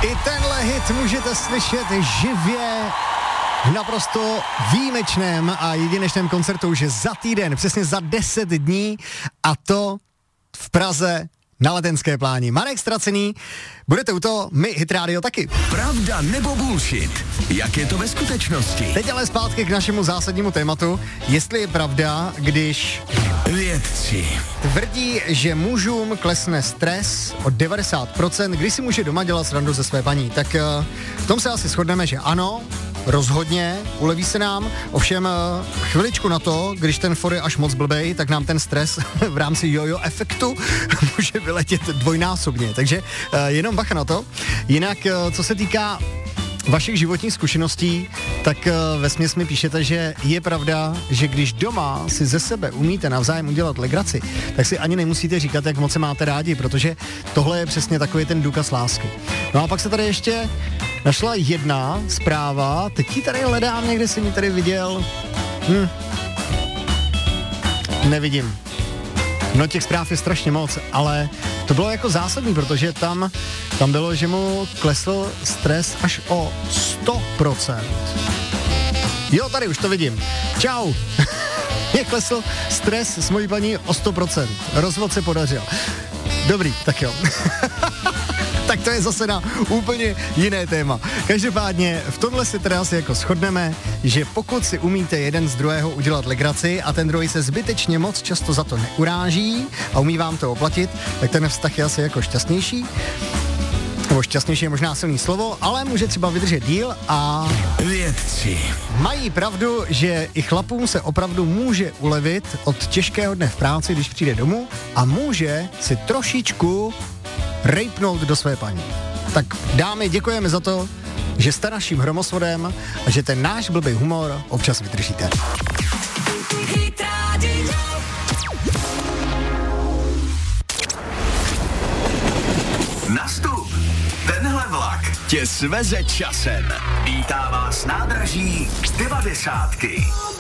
I tenhle hit můžete slyšet živě v naprosto výjimečném a jedinečném koncertu už za týden, přesně za 10 dní, a to v Praze na Letenské pláni. Marek Stracený, budete u toho, my Hit Radio taky. Pravda nebo bullshit? Jak je to ve skutečnosti? Teď ale zpátky k našemu zásadnímu tématu. Jestli je pravda, když vědci tvrdí, že mužům klesne stres o 90%, když si může doma dělat srandu ze své paní. Tak v tom se asi shodneme, že ano, rozhodně, uleví se nám, ovšem chviličku na to, když ten for je až moc blbej, tak nám ten stres v rámci jojo efektu může vyletět dvojnásobně, takže jenom bacha na to. Jinak, co se týká vašich životních zkušeností, tak vesměs mi píšete, že je pravda, že když doma si ze sebe umíte navzájem udělat legraci, tak si ani nemusíte říkat, jak moc se máte rádi, protože tohle je přesně takový ten důkaz lásky. No a pak se tady ještě našla jedna zpráva, teď ji tady hledám, někde jsem ji tady viděl. Nevidím. No těch zpráv je strašně moc, ale to bylo jako zásadní, protože tam bylo, že mu klesl stres až o 100%. Jo, tady už to vidím. Čau. Mě klesl stres s mojí paní o 100%. Rozvod se podařil. Dobrý, tak jo. Tak to je zase na úplně jiné téma. Každopádně v tomhle si teda asi jako shodneme, že pokud si umíte jeden z druhého udělat legraci a ten druhý se zbytečně moc často za to neuráží a umí vám to oplatit, tak ten vztah je asi jako šťastnější. Nebo šťastnější je možná silný slovo, ale může třeba vydržet díl a vědci mají pravdu, že i chlapům se opravdu může ulevit od těžkého dne v práci, když přijde domů a může si trošičku rejpnout do své paní. Tak dámy, děkujeme za to, že jste naším hromosvodem a že ten náš blbý humor občas vydržíte. Nastup! Tenhle vlak tě sveze časem. Vítá vás nádraží 90.